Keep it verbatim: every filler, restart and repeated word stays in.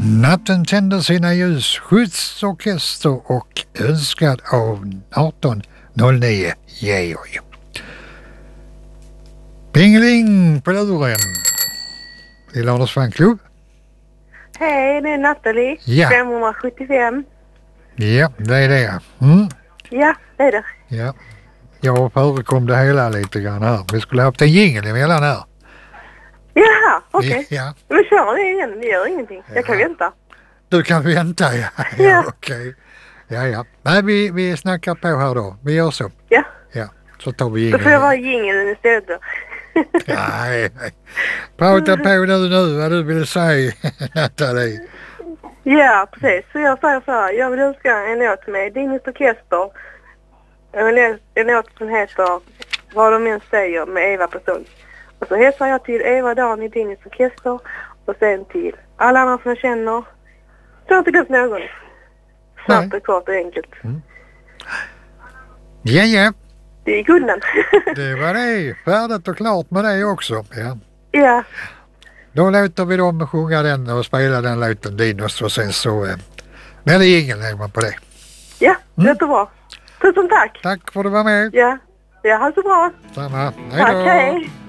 Natten tänder sina ljus, skyddsorkester och önskad av arton noll nio Georg. Pingeling på luren. I Lördags fanklubb. Hej, det är Nathalie. Ja. femhundrasjuttiofem. Ja, det är det. Mm. Ja, det är det. Ja. Jag förekom det hela lite grann här. Vi skulle ha haft en jingel emellan här. Jaha, okej. Okay. Ja. Men kör det igen, det gör ingenting. Jag kan Ja. vänta. Du kan vänta, ja. Ja, Ja. okej. Okay. Ja, ja. Nej, vi, vi snackar på här då. Vi gör så. Ja. Ja, så tar vi Då jingeln. får jag vara jingeln istället då. Nej, nej. Prata på nu nu vad du vill säga, Nathalie. Ja, precis. Så jag säger så här. Jag vill önska en låt med Dinnis Orkester. En låt, en låt som heter Vad de än säger med Eva Person. Och så hälsar jag till Eva Dan i Dinnis Orkester. Och sen till alla andra som jag känner. Så inte glömt någon. Snabbt och kort och enkelt. Mm. Ja, ja. Det är gulden. Det var det. Färdigt och klart med det också. Ja. Ja. Då låter vi dem sjunga den och spela den låten Dinos och sen så eh, blir det ingen längre på det. Ja, Mm. jättebra. Tusen tack. Tack för att du var med. Ja, ja, ha så bra. Samma. Hej Tack, då. hej.